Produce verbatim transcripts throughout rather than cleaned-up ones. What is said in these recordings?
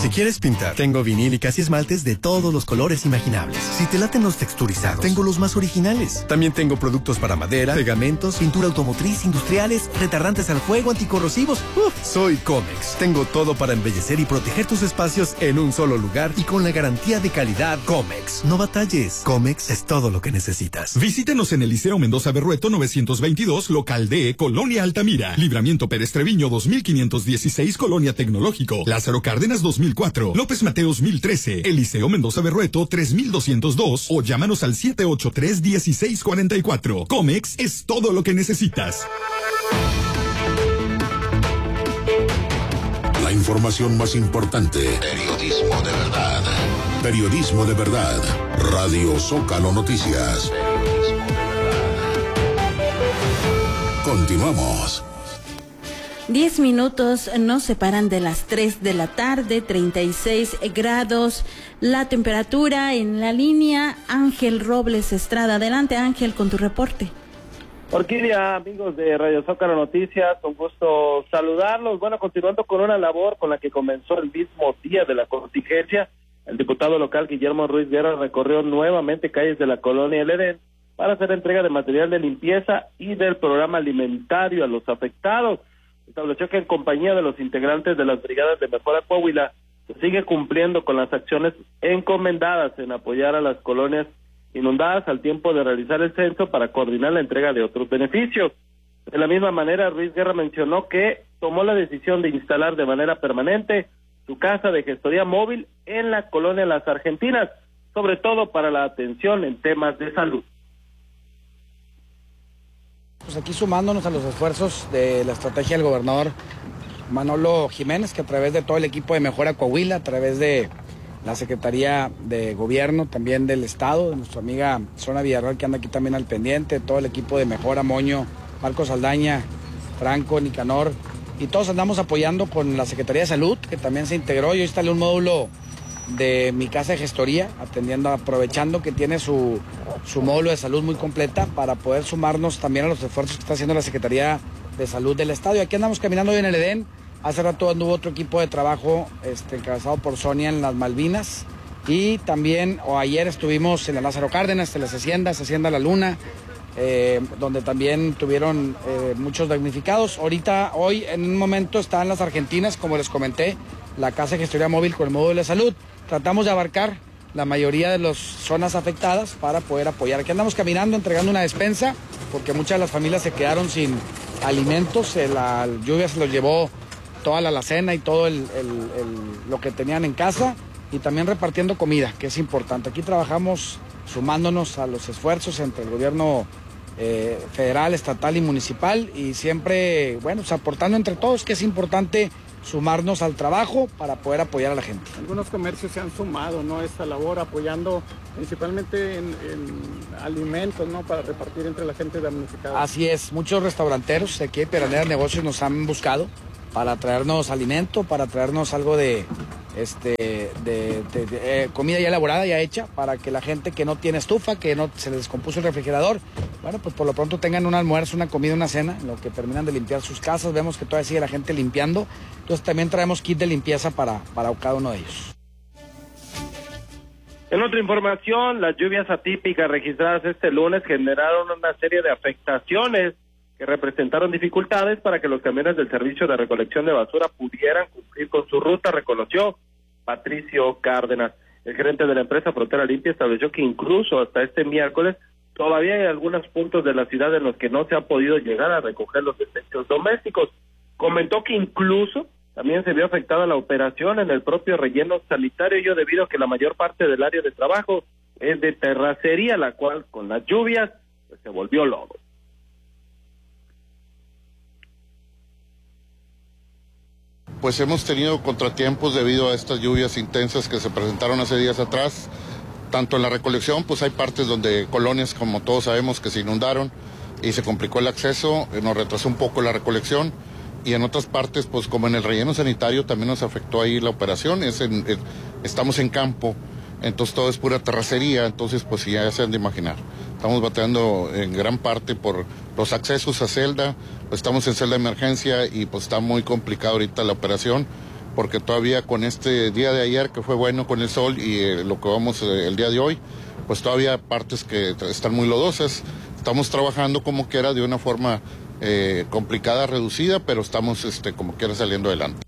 Si quieres pintar, tengo vinílicas y esmaltes de todos los colores imaginables. Si te laten los texturizados, tengo los más originales. También tengo productos para madera, pegamentos, pintura automotriz, industriales, retardantes al fuego, anticorrosivos. Uf, soy Comex. Tengo todo para embellecer y proteger tus espacios en un solo lugar y con la garantía de calidad Comex. No batalles. Comex es todo lo que necesitas. Visítenos en el Liceo Mendoza Berrueto novecientos veintidós, local D, Colonia Altamira. Libramiento Pérez Treviño dos mil quinientos dieciséis, Colonia Tecnológico. Lázaro Cárdenas dos mil cuatro. López Mateos mil trece. El Liceo Mendoza Berrueto tres mil doscientos dos. O llámanos al siete ocho tres, uno seis cuatro cuatro. Comex es todo lo que necesitas. La información más importante. Periodismo de verdad. Periodismo de verdad. Radio Zócalo Noticias. Continuamos. Diez minutos nos separan de las tres de la tarde, treinta y seis grados la temperatura. En la línea, Ángel Robles Estrada. Adelante, Ángel, con tu reporte. Orquídea, amigos de Radio Zócalo Noticias, un gusto saludarlos. Bueno, continuando con una labor con la que comenzó el mismo día de la contingencia, el diputado local Guillermo Ruiz Guerra recorrió nuevamente calles de la colonia El Edén para hacer entrega de material de limpieza y del programa alimentario a los afectados. Estableció que en compañía de los integrantes de las brigadas de Mejora Coahuila se sigue cumpliendo con las acciones encomendadas en apoyar a las colonias inundadas al tiempo de realizar el censo para coordinar la entrega de otros beneficios. De la misma manera, Ruiz Guerra mencionó que tomó la decisión de instalar de manera permanente su casa de gestoría móvil en la colonia Las Argentinas, sobre todo para la atención en temas de salud. Pues aquí sumándonos a los esfuerzos de la estrategia del gobernador Manolo Jiménez, que a través de todo el equipo de Mejora Coahuila, a través de la Secretaría de Gobierno también del Estado, de nuestra amiga Zona Villarreal, que anda aquí también al pendiente, todo el equipo de Mejora, Moño, Marcos Saldaña, Franco, Nicanor, y todos andamos apoyando con la Secretaría de Salud, que también se integró. Yo instalé un módulo de mi casa de gestoría, atendiendo, aprovechando que tiene su, su módulo de salud muy completa para poder sumarnos también a los esfuerzos que está haciendo la Secretaría de Salud del Estado. Y aquí andamos caminando hoy en el Edén. Hace rato anduvo otro equipo de trabajo este, encabezado por Sonia en las Malvinas, y también o ayer estuvimos en la Lázaro Cárdenas, en las Haciendas, Hacienda La Luna, eh, donde también tuvieron eh, muchos damnificados. Ahorita, hoy en un momento están las Argentinas, como les comenté, la Casa de Gestoría Móvil con el módulo de salud. Tratamos de abarcar la mayoría de las zonas afectadas para poder apoyar. Aquí andamos caminando, entregando una despensa, porque muchas de las familias se quedaron sin alimentos, la lluvia se los llevó toda la alacena y todo el, el, el, lo que tenían en casa, y también repartiendo comida, que es importante. Aquí trabajamos sumándonos a los esfuerzos entre el gobierno eh, federal, estatal y municipal, y siempre, bueno, pues aportando entre todos, que es importante sumarnos al trabajo para poder apoyar a la gente. Algunos comercios se han sumado, ¿no?, a esta labor, apoyando principalmente en, en alimentos, ¿no?, para repartir entre la gente damnificada. Así es, muchos restauranteros de aquí de Piranera Negocios nos han buscado para traernos alimento, para traernos algo de, este, de, de, de eh, comida ya elaborada, ya hecha, para que la gente que no tiene estufa, que no se les descompuso el refrigerador, bueno, pues por lo pronto tengan un almuerzo, una comida, una cena, en lo que terminan de limpiar sus casas. Vemos que todavía sigue la gente limpiando, entonces también traemos kit de limpieza para, para cada uno de ellos. En otra información, las lluvias atípicas registradas este lunes generaron una serie de afectaciones que representaron dificultades para que los camiones del servicio de recolección de basura pudieran cumplir con su ruta, reconoció Patricio Cárdenas. El gerente de la empresa Frontera Limpia estableció que incluso hasta este miércoles todavía hay algunos puntos de la ciudad en los que no se ha podido llegar a recoger los desechos domésticos. Comentó que incluso también se vio afectada la operación en el propio relleno sanitario, ello debido a que la mayor parte del área de trabajo es de terracería, la cual con las lluvias pues, se volvió lodo. Pues hemos tenido contratiempos debido a estas lluvias intensas que se presentaron hace días atrás. Tanto en la recolección, pues hay partes donde colonias, como todos sabemos, que se inundaron y se complicó el acceso, nos retrasó un poco la recolección. Y en otras partes, pues como en el relleno sanitario, también nos afectó ahí la operación. Es en, en, estamos en campo, entonces todo es pura terracería, entonces pues ya se han de imaginar. Estamos batallando en gran parte por los accesos a celda, pues estamos en celda de emergencia y pues está muy complicado ahorita la operación. porque todavía con este día de ayer que fue bueno con el sol y eh, lo que vamos eh, el día de hoy, pues todavía partes que están muy lodosas. Estamos trabajando como quiera de una forma eh, complicada, reducida, pero estamos este, como quiera saliendo adelante.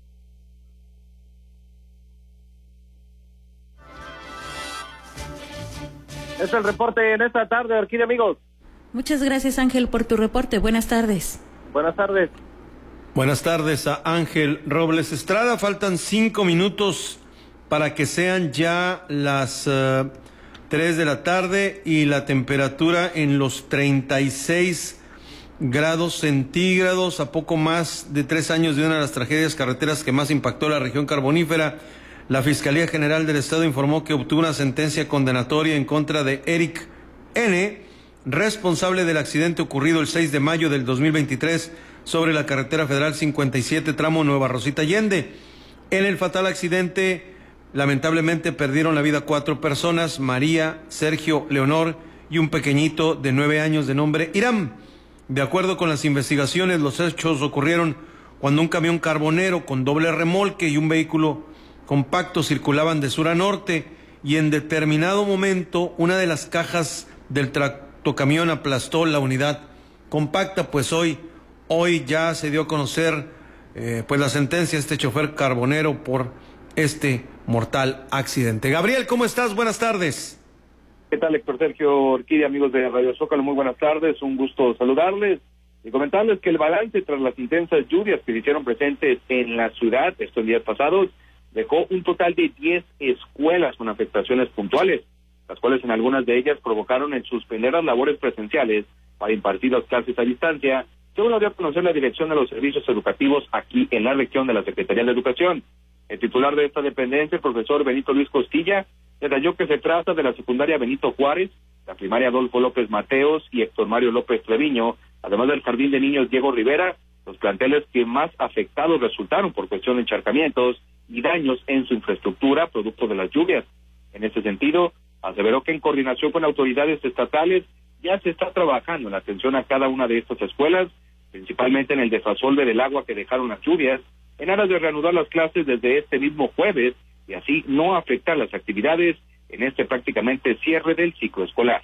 Es el reporte en esta tarde, Orquídea, amigos. Muchas gracias, Ángel, por tu reporte. Buenas tardes. Buenas tardes. Buenas tardes a Ángel Robles Estrada. Faltan cinco minutos para que sean ya las uh, tres de la tarde y la temperatura en los treinta y seis grados centígrados, a poco más de tres años de una de las tragedias carreteras que más impactó la región carbonífera. La Fiscalía General del Estado informó que obtuvo una sentencia condenatoria en contra de Eric N., responsable del accidente ocurrido el seis de mayo del dos mil veintitrés sobre la carretera federal cincuenta y siete, tramo Nueva Rosita Allende. En el fatal accidente, lamentablemente perdieron la vida cuatro personas: María, Sergio, Leonor y un pequeñito de nueve años de nombre Irán. De acuerdo con las investigaciones, los hechos ocurrieron cuando un camión carbonero con doble remolque y un vehículo compacto circulaban de sur a norte, y en determinado momento una de las cajas del tractocamión aplastó la unidad compacta. Pues hoy, hoy ya se dio a conocer eh, pues la sentencia a este chofer carbonero por este mortal accidente. Gabriel, ¿cómo estás? Buenas tardes. ¿Qué tal, Héctor Sergio, Orquídea, amigos de Radio Zócalo? Muy buenas tardes, un gusto saludarles y comentarles que el balance tras las intensas lluvias que se hicieron presentes en la ciudad estos días pasados dejó un total de diez escuelas con afectaciones puntuales, las cuales en algunas de ellas provocaron el suspender las labores presenciales para impartir las clases a distancia, según lo dio a conocer la Dirección de los Servicios Educativos aquí en la región de la Secretaría de Educación. El titular de esta dependencia, el profesor Benito Luis Costilla, detalló que se trata de la secundaria Benito Juárez, la primaria Adolfo López Mateos y Héctor Mario López Treviño, además del Jardín de Niños Diego Rivera, los planteles que más afectados resultaron por cuestión de encharcamientos y daños en su infraestructura producto de las lluvias. En ese sentido, aseveró que en coordinación con autoridades estatales ya se está trabajando en la atención a cada una de estas escuelas, principalmente en el desasolve del agua que dejaron las lluvias, en aras de reanudar las clases desde este mismo jueves y así no afectar las actividades en este prácticamente cierre del ciclo escolar.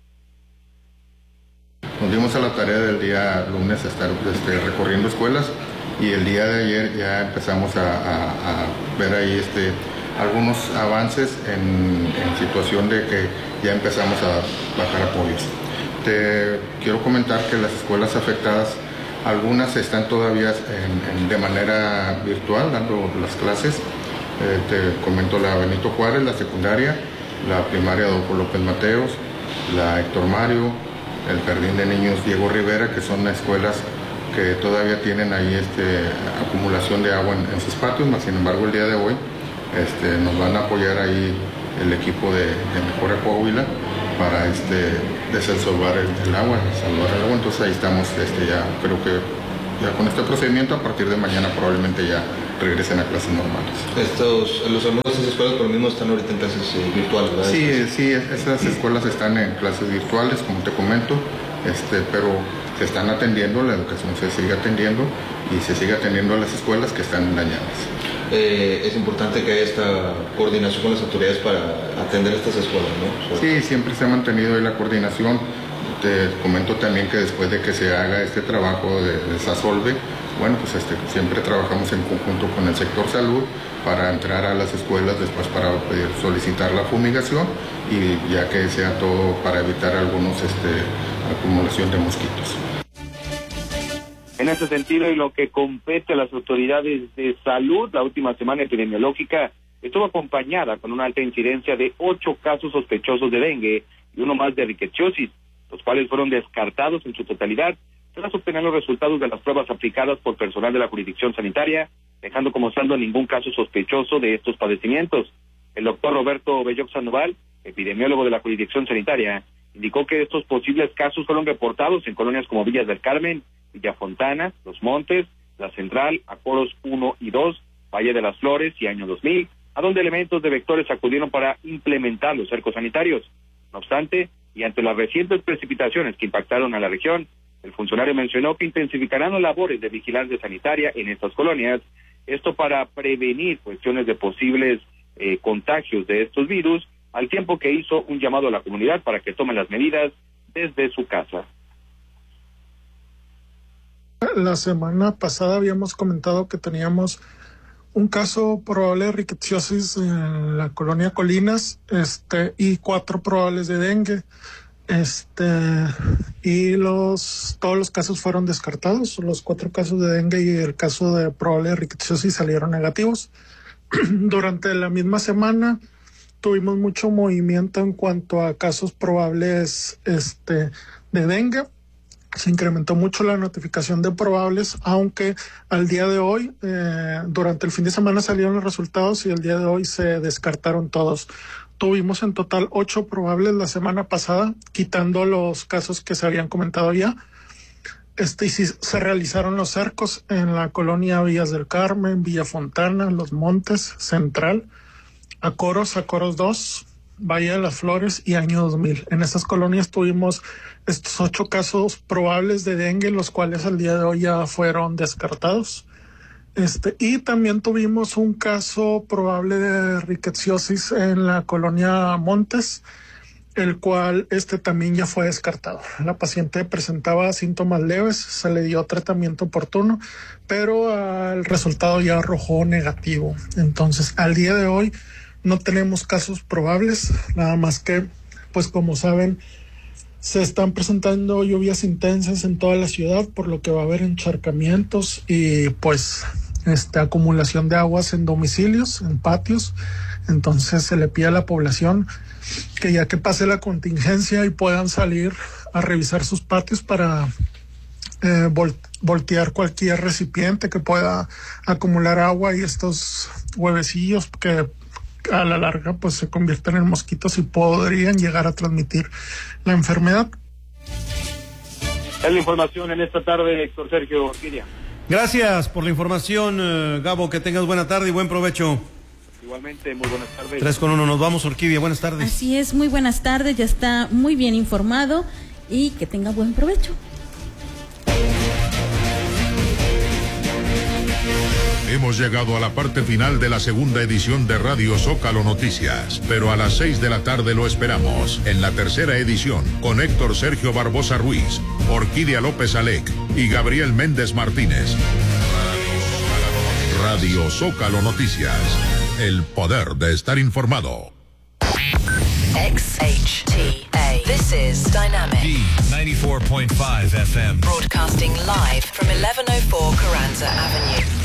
Nos dimos a la tarea del día lunes estar este, recorriendo escuelas, y el día de ayer ya empezamos a, a, a ver ahí este, algunos avances en, en situación de que ya empezamos a bajar apoyos. Te quiero comentar que las escuelas afectadas, algunas están todavía en, en, de manera virtual dando las clases. Eh, te comento la Benito Juárez, la secundaria, la primaria Adolfo López Mateos, la Héctor Mario, el Jardín de Niños Diego Rivera, que son escuelas que todavía tienen ahí este, acumulación de agua en, en sus patios, mas sin embargo el día de hoy este, nos van a apoyar ahí el equipo de, de Mejora Coahuila para este, desalvar el, el agua, salvar el agua. Entonces ahí estamos, este, ya creo que ya con este procedimiento a partir de mañana probablemente ya regresen a clases normales. Estos, los alumnos de esas escuelas por lo mismo están ahorita en clases eh, virtuales, ¿verdad? Sí, sí, esas escuelas están en clases virtuales, como te comento, este, pero se están atendiendo, la educación se sigue atendiendo y se sigue atendiendo a las escuelas que están dañadas. Eh, es importante que haya esta coordinación con las autoridades para atender estas escuelas, ¿no? O sea, sí, siempre se ha mantenido ahí la coordinación. Te comento también que después de que se haga este trabajo de desasolve, bueno, pues este, siempre trabajamos en conjunto con el sector salud para entrar a las escuelas, después para pedir, solicitar la fumigación y ya que sea todo para evitar algunos este, acumulación de mosquitos. En ese sentido, y lo que compete a las autoridades de salud, la última semana epidemiológica estuvo acompañada con una alta incidencia de ocho casos sospechosos de dengue y uno más de riquetsiosis, los cuales fueron descartados en su totalidad tras obtener los resultados de las pruebas aplicadas por personal de la jurisdicción sanitaria, dejando como saldo ningún caso sospechoso de estos padecimientos. El doctor Roberto Belloc Sandoval, epidemiólogo de la jurisdicción sanitaria, indicó que estos posibles casos fueron reportados en colonias como Villas del Carmen, Villa Fontana, Los Montes, La Central, Acoros uno y dos, Valle de las Flores y Año dos mil, a donde elementos de vectores acudieron para implementar los cercos sanitarios. No obstante, y ante las recientes precipitaciones que impactaron a la región, el funcionario mencionó que intensificarán las labores de vigilancia sanitaria en estas colonias Esto para prevenir cuestiones de posibles eh, contagios de estos virus, al tiempo que hizo un llamado a la comunidad para que tomen las medidas desde su casa. La semana pasada habíamos comentado que teníamos un caso probable de rickettsiosis en la colonia Colinas, este, y cuatro probables de dengue. Este, y los, todos los casos fueron descartados. Los cuatro casos de dengue y el caso de probable de rickettsiosis salieron negativos. Durante la misma semana tuvimos mucho movimiento en cuanto a casos probables, este, de dengue. Se incrementó mucho la notificación de probables, aunque al día de hoy, eh, durante el fin de semana salieron los resultados y el día de hoy se descartaron todos. Tuvimos en total ocho probables la semana pasada, quitando los casos que se habían comentado ya. Este, y sí, se realizaron los cercos en la colonia Villas del Carmen, Villa Fontana, Los Montes, Central, Acoros, Acoros dos, Valle de las Flores y Año dos mil. En estas colonias tuvimos estos ocho casos probables de dengue, los cuales al día de hoy ya fueron descartados. Este, y también tuvimos un caso probable de rickettsiosis en la colonia Montes, el cual este también ya fue descartado. La paciente presentaba síntomas leves, se le dio tratamiento oportuno, pero uh, el resultado ya arrojó negativo. Entonces, al día de hoy no tenemos casos probables, nada más que, pues como saben, se están presentando lluvias intensas en toda la ciudad, por lo que va a haber encharcamientos y pues esta acumulación de aguas en domicilios, en patios. Entonces se le pide a la población que ya que pase la contingencia y puedan salir a revisar sus patios para eh, vol- voltear cualquier recipiente que pueda acumular agua y estos huevecillos que a la larga pues se convierten en mosquitos y podrían llegar a transmitir la enfermedad. Es la información en esta tarde, Héctor Sergio Orquídea. Gracias por la información, eh, Gabo, que tengas buena tarde y buen provecho. Igualmente, muy buenas tardes. Tres con uno, nos vamos, Orquídea, buenas tardes. Así es, muy buenas tardes, ya está muy bien informado y que tenga buen provecho. Hemos llegado a la parte final de la segunda edición de Radio Zócalo Noticias, pero a las seis de la tarde lo esperamos en la tercera edición con Héctor Sergio Barbosa Ruiz, Orquídea López Alec y Gabriel Méndez Martínez. Radio Zócalo Noticias, el poder de estar informado. X H T A. This is Dynamic. D ninety-four point five F M. Broadcasting live from eleven oh four Carranza Avenue.